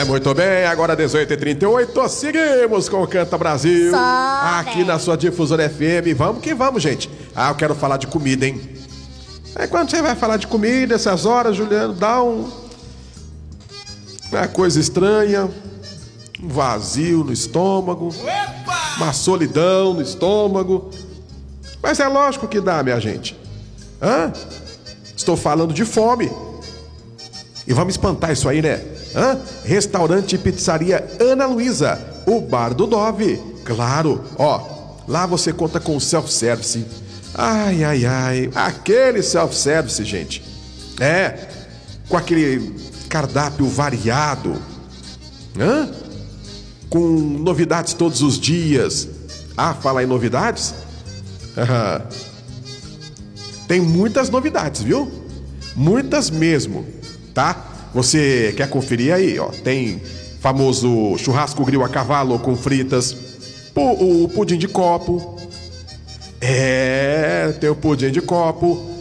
Muito bem, agora 18h38, seguimos com o Canta Brasil. Aqui na sua Difusora FM. Vamos que vamos, gente. Eu quero falar de comida, hein? Quando você vai falar de comida, essas horas, Juliano, dá uma coisa estranha, um vazio no estômago, uma solidão no estômago. Mas é lógico que dá, minha gente. Estou falando de fome. E vamos espantar isso aí, né? Restaurante e pizzaria Ana Luísa, o Bar do Nove. Claro, lá você conta com self-service. Ai, aquele self-service, gente. Com aquele cardápio variado. Com novidades todos os dias. Fala em novidades? Tem muitas novidades, viu? Muitas mesmo, tá? Você quer conferir aí, tem famoso churrasco grill a cavalo com fritas, o pudim de copo. Tem o pudim de copo,